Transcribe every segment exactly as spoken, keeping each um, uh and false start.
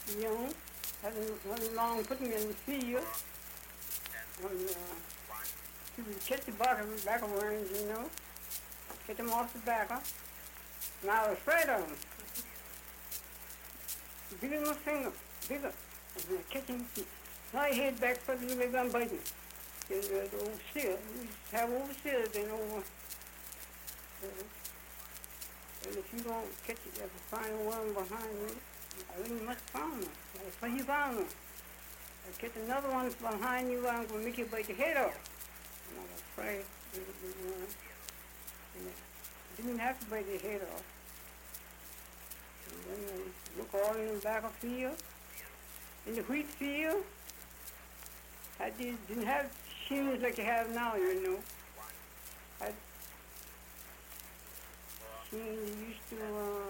you know, had one long put them in the field, and uh, he would catch the bottom back of worms, you know, get them off the back, huh? And I was afraid of them. Bigger than my finger, bigger. And I catch him, now he head back for the little gun biting. The, the, the old seal, we used to have old seals, you know. Uh, and if you don't catch it, you have to find one behind you. I think you must found one. That's why he found one. I catch another one behind you, I'm going to make you bite your head off. And I was afraid. You know, and I didn't have to bite your head off. And then I look all in the back of the field. In the wheat field, I did, didn't have shoes like you have now, you know. I shoes used to uh,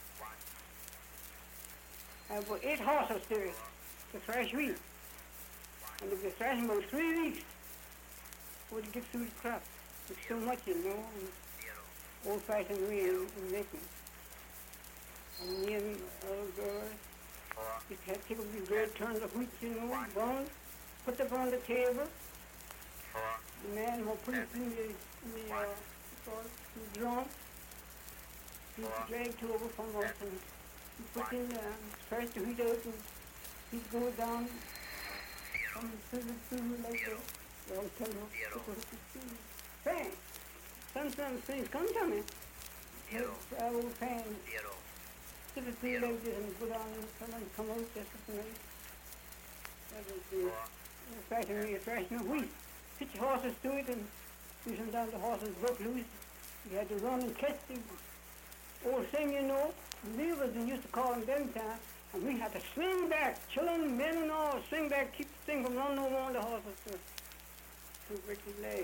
have about eight horses there to thrash wheat. And they'd be thrashing about three weeks before they get through the crop. It's so much, you know, old-fashioned way in making. And me and other girls, you had to take up these great turns of wheat, you know, bone, put them on the table. The man will put it in the, in the, uh, in the drum. He used to drag two over from us, and he put in, uh, thrash the wheat out, and he'd go down, come through the through like that. They'll tell him, bang! Sometimes things come to me. I will bang. Sit it through like this and go down and someone come out just as nice. That was the fashion way of thrashing the wheat. Pitch horses to it and do sometimes the horses broke loose. You had to run and catch the old thing, you know. The weavers they used to call them them time. And we had to swing back, children, men and all, swing back, keep the thing from running over on the horses to, to break the leg.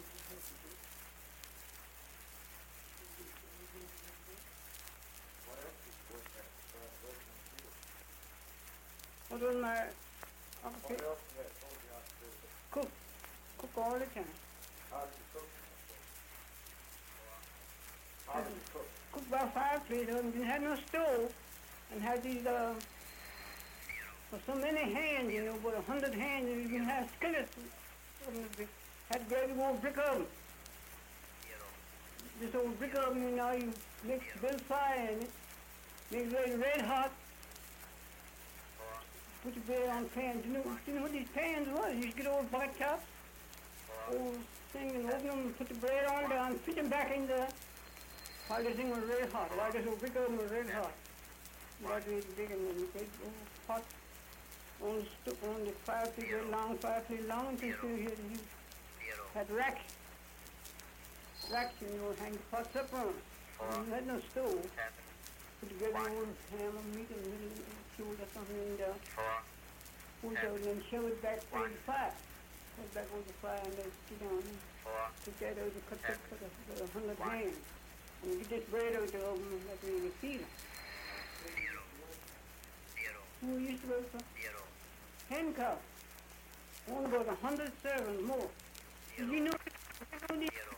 What was my occupation? What else did that told you how to do it? Cook. Cook all the time. How did you cook? How did you cook? Cook by fireplace and didn't have no stove. And had these, uh, for so many hands, you know, about a hundred hands, and you didn't have skillets. Had to grab the old brick oven. This old brick oven, you know, you make a big fire in it, make it very red hot. Put the bread on pans. You know, you know what these pans was? You used to get old bucket tops, old thing, and open them and put the bread on down, fit them back in there while this thing was red hot, while this old brick oven was red hot. That was big and then big old pot on the, st- on the fireplace, very long fireplace, long until you here you had racks. Racks, you know, hang the pots up on. And you had no stove. Put together old ham or meat in the middle of the fuel or something in there. Pull it out and then shove it back over the fire. Put it back over the fire and then sit down and take that out and cut that for the, for the hundred hands. And you get this bread out the oven and let me feed them. Who used to work for? Handcuffs. Only about a hundred servants more. Did you know